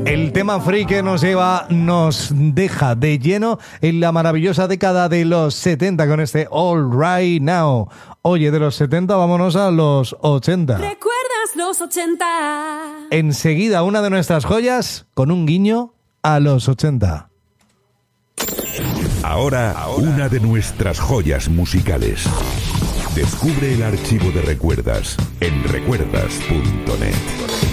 El tema free que nos deja de lleno en la maravillosa década de los 70 con este All Right Now. Oye, de los 70 vámonos a los 80. ¿Recuerdas los 80? Enseguida una de nuestras joyas con un guiño a los 80. Ahora, una de nuestras joyas musicales. Descubre el archivo de recuerdas en recuerdas.net.